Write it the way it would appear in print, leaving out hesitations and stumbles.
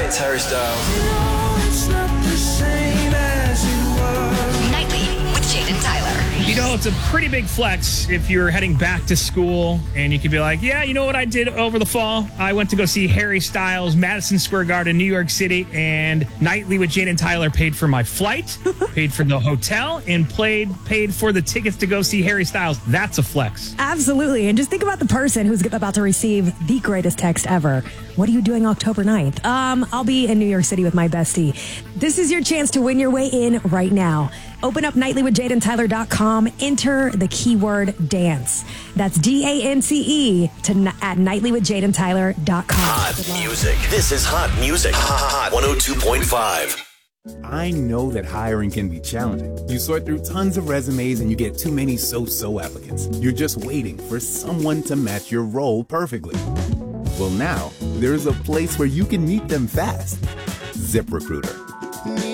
it's Harry Styles. Nightly with Jaden Tyler. You know, it's a pretty big flex if you're heading back to school and you could be like, yeah, you know what I did over the fall? I went to go see Harry Styles, Madison Square Garden, New York City, and Nightly with Jaden Tyler paid for my flight, paid for the hotel, and paid for the tickets to go see Harry Styles. That's a flex. Absolutely. And just think about the person who's about to receive the greatest text ever. What are you doing October 9th? I'll be in New York City with my bestie. This is your chance to win your way in right now. Open up nightlywithjadentyler.com. Enter the keyword dance. That's DANCE at nightlywithjadentyler.com. Hot music. This is Hot Music. Hot 102.5. I know that hiring can be challenging. You sort through tons of resumes and you get too many so-so applicants. You're just waiting for someone to match your role perfectly. Well, now there's a place where you can meet them fast. ZipRecruiter.